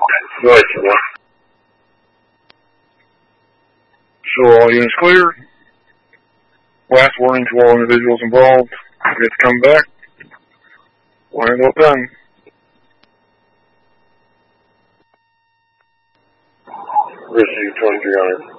Go ahead, you want. So all units clear. Last warning to all individuals involved. We have to come back. When well done. Receive 2300.